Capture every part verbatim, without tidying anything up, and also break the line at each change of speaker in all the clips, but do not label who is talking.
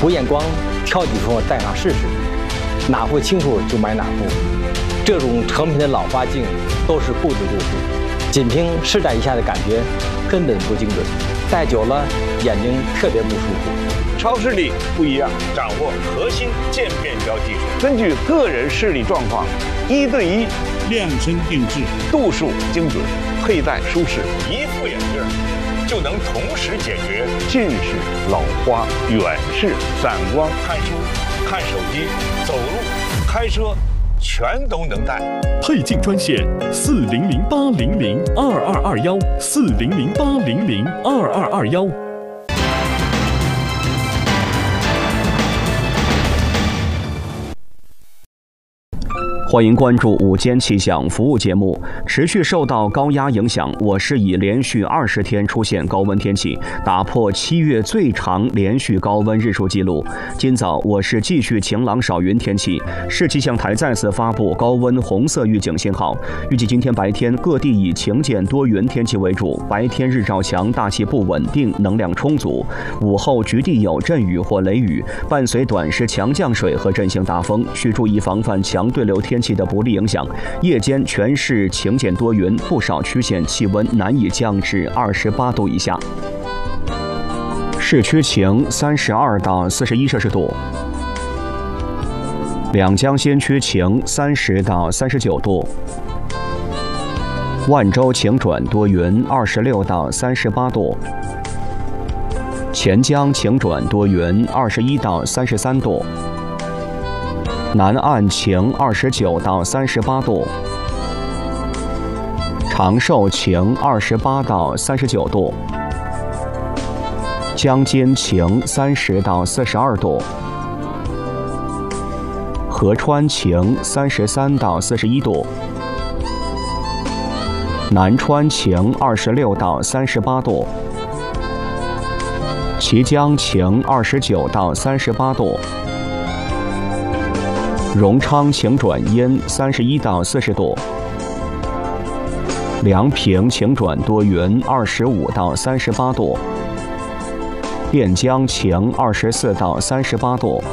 补眼光，挑几副戴上试试，哪副清楚就买哪副。这种成品的老花镜都是固执度数，仅凭试戴一下的感觉根本不精准，戴久了眼睛特别不舒服。
超视力不一样，掌握核心渐变焦技术，根据个人视力状况，一对一
量身定制，
度数精准，佩戴舒适，一副眼镜就能同时解决近视、老花、远视、散光、看书、看手机、走路、开车，全都能戴。
配镜专线四零零八零零二二二幺四零零八零零二二二幺。
欢迎关注午间气象服务节目。持续受到高压影响，我市已连续二十天出现高温天气，打破七月最长连续高温日数记录。今早我市继续晴朗少云天气，市气象台再次发布高温红色预警信号。预计今天白天各地以晴间多云天气为主，白天日照强，大气不稳定，能量充足。午后局地有阵雨或雷雨，伴随短时强降水和阵性大风，需注意防范强对流天气的不利影响。夜间全市晴间多云，不少区县气温难以降至二十八度以下。市区晴，三十二到四十一摄氏度；两江新区晴，三十到三十九度；万州晴转多云，二十六到三十八度；钱江晴转多云，二十一到三十三度；南岸晴，二十九到三十八度；长寿晴，二十八到三十九度；江津晴，三十到四十二度；合川晴，三十三到四十一度；南川晴，二十六到三十八度；綦江晴，二十九到三十八度；荣昌晴转阴，三十一到四十度；梁平晴转多云，二十五到三十八度；汴江晴，二十四到三十八度；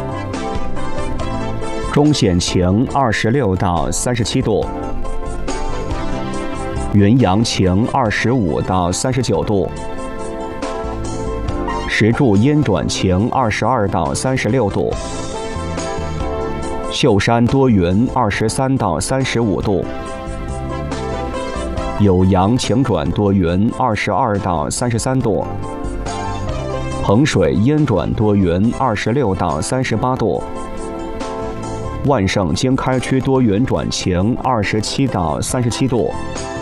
中县晴，二十六到三十七度；云阳晴，二十五到三十九度；石柱阴转晴，二十二到三十六度；秀山多云，二十三到三十五度；酉阳晴转多云，二十二到三十三度；衡水阴转多云，二十六到三十八度；万盛经开区多云转晴，二十七到三十七度；